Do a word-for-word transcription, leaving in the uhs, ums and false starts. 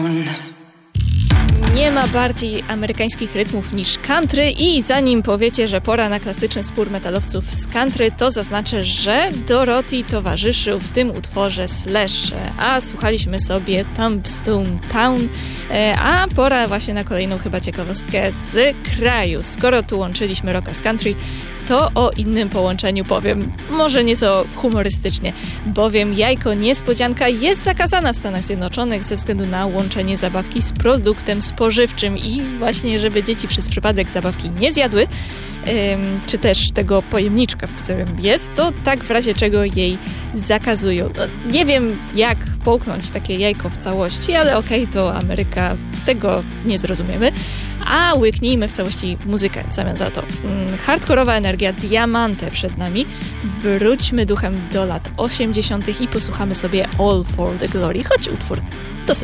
Nie ma bardziej amerykańskich rytmów niż country i zanim powiecie, że pora na klasyczny spór metalowców z country, to zaznaczę, że Dorothy towarzyszył w tym utworze Slash, a słuchaliśmy sobie Tombstone Town, a pora właśnie na kolejną chyba ciekawostkę z kraju. Skoro tu łączyliśmy rocka z country, to o innym połączeniu powiem, może nieco humorystycznie, bowiem jajko niespodzianka jest zakazana w Stanach Zjednoczonych ze względu na łączenie zabawki z produktem spożywczym i właśnie, żeby dzieci przez przypadek zabawki nie zjadły, ym, czy też tego pojemniczka, w którym jest, to tak w razie czego jej zakazują. No, nie wiem, jak połknąć takie jajko w całości, ale okej, okay, to Ameryka, tego nie zrozumiemy. A łyknijmy w całości muzykę w zamian za to. Hmm, hardkorowa energia, Diamante przed nami. Wróćmy duchem do lat osiemdziesiątych i posłuchamy sobie All for the Glory, choć utwór dosyć